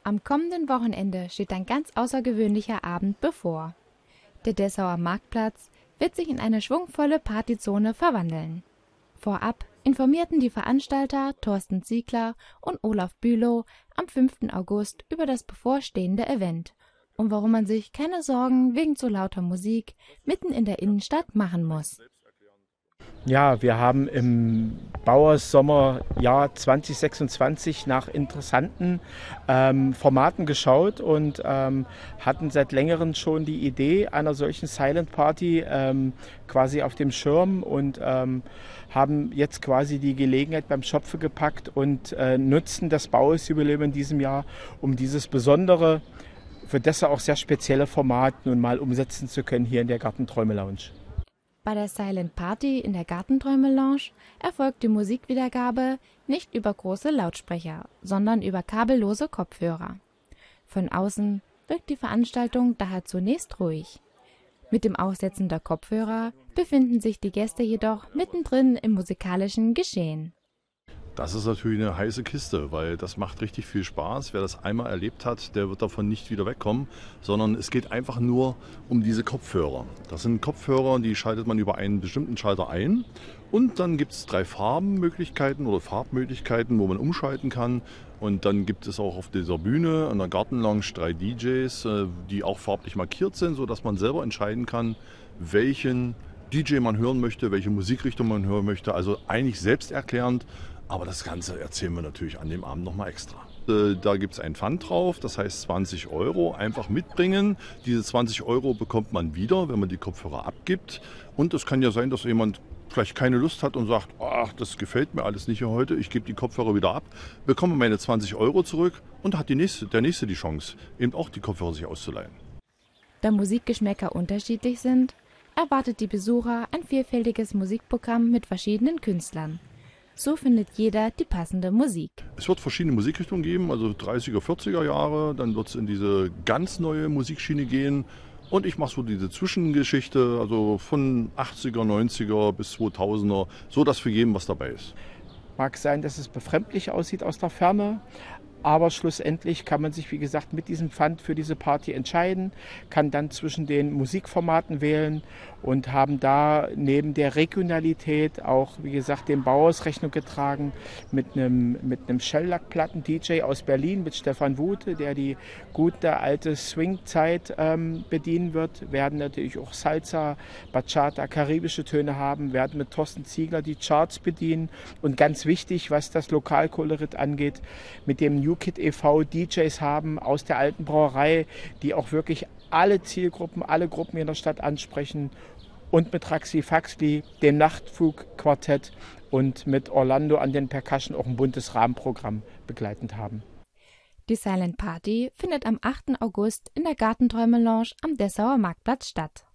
Am kommenden Wochenende steht ein ganz außergewöhnlicher Abend bevor. Der Dessauer Marktplatz wird sich in eine schwungvolle Partyzone verwandeln. Vorab informierten die Veranstalter Thorsten Ziegler und Olaf Bülow am 5. August über das bevorstehende Event und warum man sich keine Sorgen wegen zu lauter Musik mitten in der Innenstadt machen muss. Ja, wir haben im Bauersommerjahr 2026 nach interessanten Formaten geschaut und hatten seit längerem schon die Idee einer solchen Silent Party quasi auf dem Schirm und haben jetzt quasi die Gelegenheit beim Schopfe gepackt und nutzen das Bauersjubiläum in diesem Jahr, um dieses besondere, für Dessau auch sehr spezielle Format nun mal umsetzen zu können hier in der Gartenträume Lounge. Bei der Silent Party in der Gartenträume Lounge erfolgt die Musikwiedergabe nicht über große Lautsprecher, sondern über kabellose Kopfhörer. Von außen wirkt die Veranstaltung daher zunächst ruhig. Mit dem Aufsetzen der Kopfhörer befinden sich die Gäste jedoch mittendrin im musikalischen Geschehen. Das ist natürlich eine heiße Kiste, weil das macht richtig viel Spaß. Wer das einmal erlebt hat, der wird davon nicht wieder wegkommen, sondern es geht einfach nur um diese Kopfhörer. Das sind Kopfhörer, die schaltet man über einen bestimmten Schalter ein und dann gibt es 3 Farbenmöglichkeiten oder Farbmöglichkeiten, wo man umschalten kann. Und dann gibt es auch auf dieser Bühne an der Gartenlounge 3 DJs, die auch farblich markiert sind, sodass man selber entscheiden kann, welchen DJ man hören möchte, welche Musikrichtung man hören möchte. Also eigentlich selbsterklärend. Aber das Ganze erzählen wir natürlich an dem Abend nochmal extra. Da gibt es ein Pfand drauf, das heißt 20 Euro. Einfach mitbringen. Diese 20 Euro bekommt man wieder, wenn man die Kopfhörer abgibt. Und es kann ja sein, dass jemand vielleicht keine Lust hat und sagt, ach, das gefällt mir alles nicht hier heute, ich gebe die Kopfhörer wieder ab, bekomme meine 20 Euro zurück und hat der Nächste die Chance, eben auch die Kopfhörer sich auszuleihen. Da Musikgeschmäcker unterschiedlich sind, erwartet die Besucher ein vielfältiges Musikprogramm mit verschiedenen Künstlern. So findet jeder die passende Musik. Es wird verschiedene Musikrichtungen geben, also 30er, 40er Jahre, dann wird es in diese ganz neue Musikschiene gehen. Und ich mache so diese Zwischengeschichte, also von 80er, 90er bis 2000er, so dass für jeden was dabei ist. Mag sein, dass es befremdlich aussieht aus der Ferne, aber schlussendlich kann man sich, wie gesagt, mit diesem Pfand für diese Party entscheiden, kann dann zwischen den Musikformaten wählen und haben da neben der Regionalität auch, wie gesagt, dem Bauers Rechnung getragen mit einem Shellac-Platten-DJ aus Berlin, mit Stefan Wute, der die gute alte Swing-Zeit bedienen wird, werden natürlich auch Salsa, Bachata, karibische Töne haben, werden mit Thorsten Ziegler die Charts bedienen und ganz wichtig, was das Lokalkolorit angeht, mit dem New Kid e.V. DJs haben aus der alten Brauerei, die auch wirklich alle Zielgruppen, alle Gruppen in der Stadt ansprechen und mit Raxi Faxli, dem Nachtflugquartett und mit Orlando an den Percussion auch ein buntes Rahmenprogramm begleitend haben. Die Silent Party findet am 8. August in der Gartenträume Lounge am Dessauer Marktplatz statt.